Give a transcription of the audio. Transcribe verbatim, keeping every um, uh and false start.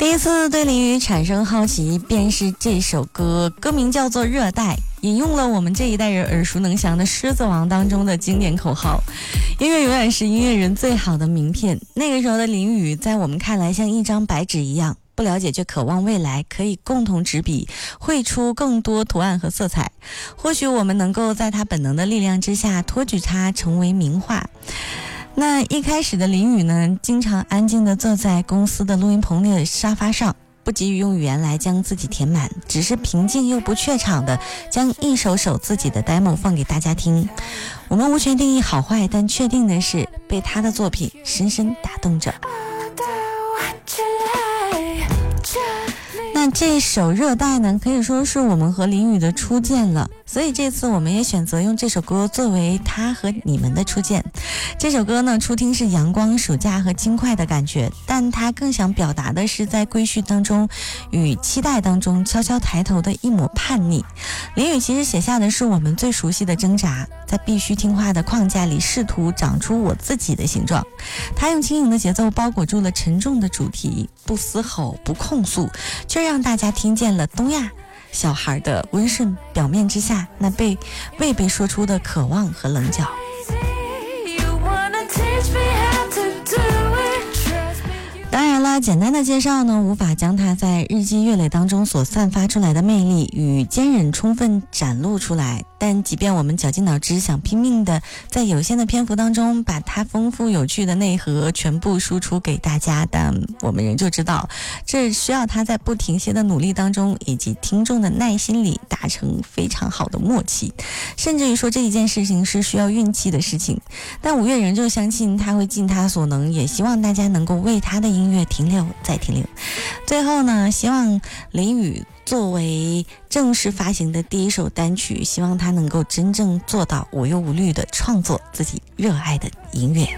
第一次对林雨产生好奇，便是这首歌，歌名叫做《热带》，引用了我们这一代人耳熟能详的《狮子王》当中的经典口号：音乐永远是音乐人最好的名片。那个时候的林雨，在我们看来像一张白纸一样，不了解却渴望未来可以共同执笔绘出更多图案和色彩。或许我们能够在他本能的力量之下托举他成为名画。那一开始的林雨呢，经常安静地坐在公司的录音棚里的沙发上，不急于用语言来将自己填满，只是平静又不怯场地将一首首自己的 demo 放给大家听。我们无权定义好坏，但确定的是被他的作品深深打动着。那这首热带呢，可以说是我们和林雨的初见了，所以这次我们也选择用这首歌作为他和你们的初见。这首歌呢，初听是阳光、暑假和轻快的感觉，但他更想表达的是在归墟当中与期待当中悄悄抬头的一抹叛逆。林雨其实写下的是我们最熟悉的挣扎，在必须听话的框架里试图长出我自己的形状。他用轻盈的节奏包裹住了沉重的主题，不嘶吼不控诉，却让大家听见了东亚小孩的温顺，表面之下那被未被说出的渴望和棱角。当然了，简单的介绍呢，无法将它在日积月累当中所散发出来的魅力与坚韧充分展露出来。但即便我们绞尽脑汁想拼命的在有限的篇幅当中把它丰富有趣的内核全部输出给大家，但我们仍旧知道，这需要他在不停歇的努力当中以及听众的耐心里达成非常好的默契，甚至于说这一件事情是需要运气的事情。但五月仍旧相信他会尽他所能，也希望大家能够为他的音乐停留再停留。最后呢，希望林雨作为正式发行的第一首单曲，希望他能够真正做到无忧无虑的创作自己热爱的音乐。